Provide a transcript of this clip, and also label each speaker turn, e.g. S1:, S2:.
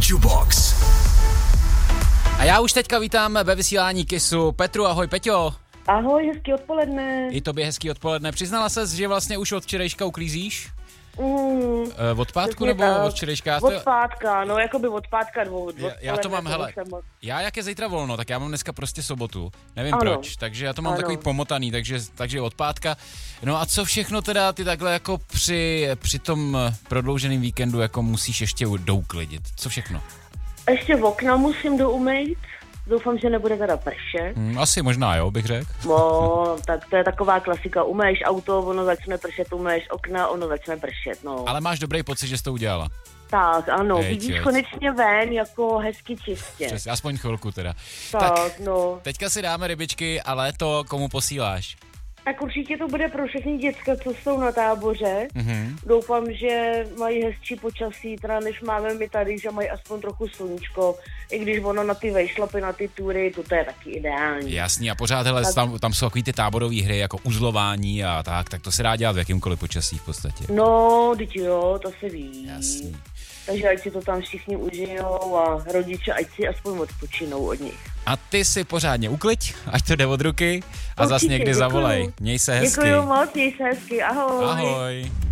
S1: Jubox.
S2: A já už teďka vítám ve vysílání Kissu Petru. Ahoj, Peťo.
S3: Ahoj, hezký odpoledne.
S2: I tobě hezký odpoledne. Přiznala ses, že vlastně už od včerejška uklízíš? Od pátku nebo od včerejška?
S3: Od pátka, no jakoby od pátka
S2: já to mám, hele, já jak je zítra volno, tak já mám dneska prostě sobotu, nevím
S3: ano.
S2: Proč, takže já to mám takový pomotaný, takže od pátka. No a co všechno teda ty takhle jako při tom prodlouženém víkendu jako musíš ještě douklidit, co všechno?
S3: Ještě v okna musím doumýt, doufám, že nebude teda pršet.
S2: Asi možná, jo, bych řekl.
S3: No, tak to je taková klasika, umeješ auto, ono začne pršet, umeješ okna, ono začne pršet, no.
S2: Ale máš dobrý pocit, že jsi to udělala.
S3: Tak, ano, vidíš konečně ven, jako hezky čistě.
S2: Přesně, aspoň chvilku teda.
S3: Tak, no.
S2: Teďka si dáme rybičky, ale to komu posíláš?
S3: Tak určitě to bude pro všechny děcka, co jsou na táboře. Doufám, že mají hezčí počasí, teda než máme my tady, že mají aspoň trochu sluníčko, i když ono na ty vejšlapy, na ty tury, to je taky ideální.
S2: Jasný, a pořád, hele, tam jsou takový ty táborové hry, jako uzlování a tak to se dá dělat v jakýmkoliv počasí v podstatě.
S3: No, teď jo, to se ví.
S2: Jasný.
S3: Takže ať si to tam všichni užijou a rodiče ať si aspoň odpočinou od nich.
S2: A ty si pořádně ukliď, ať to jde od ruky a zas někdy zavolej. Měj se hezky.
S3: Děkuju moc, měj se hezky, ahoj.
S2: Ahoj.